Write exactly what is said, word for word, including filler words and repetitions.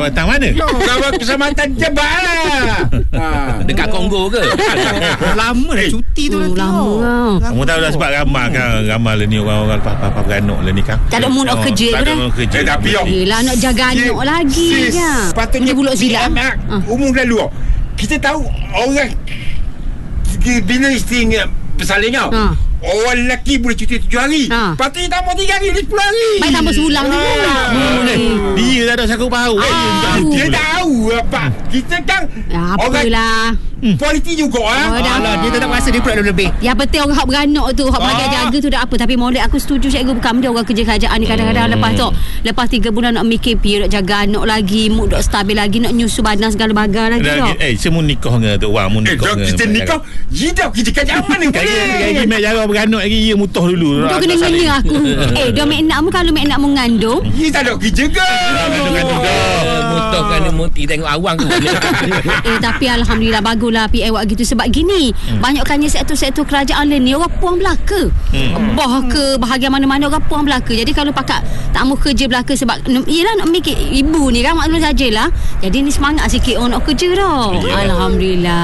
Ketamatan mana? Kawan Keselamatan Jebak lah. Ha. Dekat Kongo ke? Lama dah cuti tu nanti. Lama. Kamu tahu dah sebab ramai kan, ramai lah ni orang-orang lepas-lepas beranok lah ni kan. Tak ada mu nak kerja Tak tu ada dah. mu kerja. Eh, tapi yo. Yelah nak jaga anak lagi Sis, je. patutnya Dia buluk silap. P M, Ha. Umum lalu oh. Kita tahu orang bila isteri bersalin tau. Ha. Orang lelaki boleh cuti tujuh hari. Ha. Patutnya tambah tiga hari, dia sepuluh hari. Baik tambah sebulan tu pula. Boleh. Dia tak ada sangkut paut. Ah. Dia tahu apa. Kita kan Ya, orang apalah. kualiti juga ah. Oh, dah. Alah, dia tak rasa dia pula ada lebih. Yang penting orang hak beranak tu, hak bahagian Ah. jaga tu dah apa. Tapi molek aku setuju cikgu, bukan dia orang kerja kerajaan ni kadang-kadang Hmm. lepas tu lepas tiga bulan nak mikir piye nak jaga anak lagi, mood nak stabil lagi, nak nyusu badan segala bagai lagi Dah, tau. eh, semua nikah dengan tu. Wah, mu Eh, nikah dah dengan. kita nikah, jidak kita kerajaan mana Kaya boleh. kaya mek jaga beranak lagi, ia mutuh dulu. Kau kena ngena aku. Eh, dia mek nak mu kalau mek nak mengandung. Dia tak ada kerja ke? Mutuh kerana muti tengok awang tu. Eh tapi alhamdulillah baguslah P M buat gitu sebab gini hmm. banyakkannya sektor-sektor kerajaan lain ni orang puang belaka. Hmm. Bah ke bahagian mana-mana orang puang belaka. Jadi kalau pakat tak mau kerja belaka sebab yelah nak mikir ibu ni kan maklum sajalah. Jadi ni semangat sikit orang nak kerja dah. Ya. Alhamdulillah.